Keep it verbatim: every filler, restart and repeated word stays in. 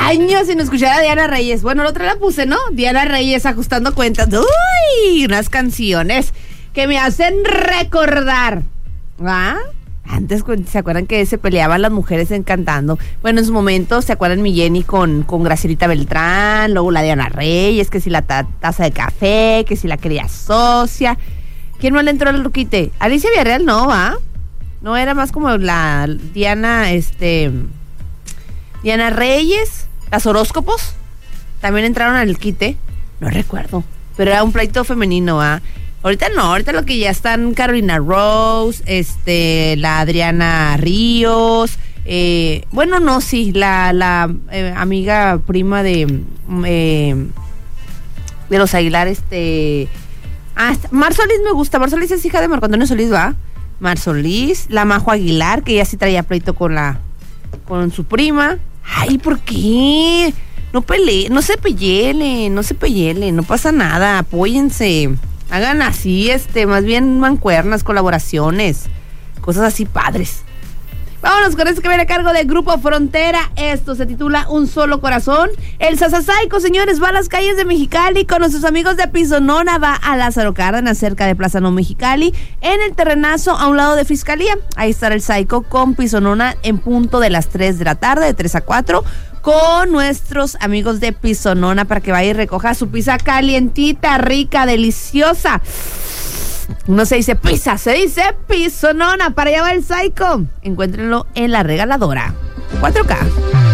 años sin escuchar a Diana Reyes. Bueno, la otra la puse, ¿no? Diana Reyes ajustando cuentas. Uy, unas canciones que me hacen recordar. ¿Ah? Antes, ¿se acuerdan que se peleaban las mujeres en cantando? Bueno, en su momento, ¿se acuerdan mi Jenny con, con Gracielita Beltrán? Luego la Diana Reyes, que si la ta- taza de café, que si la quería socia. ¿Quién no le entró al ruquite? Alicia Villarreal no, ¿va? No, era más como la Diana, este... Diana Reyes, las horóscopos, también entraron al quite. No recuerdo, pero era un pleito femenino, ¿va? Ahorita no, ahorita lo que ya están Carolina Rose, este, la Adriana Ríos, eh, bueno, no, sí, la, la eh, amiga prima de, eh, de los Aguilar, este, ah, Mar Solís me gusta, Mar Solís es hija de Marco Antonio Solís, ¿va? Mar Solís, la Majo Aguilar, que ya sí traía pleito con la, con su prima. Ay, ¿por qué? No peleen, no se pellelen, no se pellelen, no pasa nada, apóyense. Hagan así, este, más bien mancuernas, colaboraciones, cosas así padres. Vámonos con esto que viene a cargo del Grupo Frontera. Esto se titula Un Solo Corazón. El Sasasaico, señores, va a las calles de Mexicali con nuestros amigos de Pisonona. Va a Lázaro Cárdenas, cerca de Plaza No Mexicali, en el terrenazo a un lado de Fiscalía. Ahí estará el Saico con Pisonona en punto de las tres de la tarde, de tres a cuatro, con nuestros amigos de Pisonona para que vaya y recoja su pizza calientita, rica, deliciosa. No se dice pizza, se dice Pisonona. Para allá va el Saico. Encuéntrenlo en La Regaladora. cuatro K.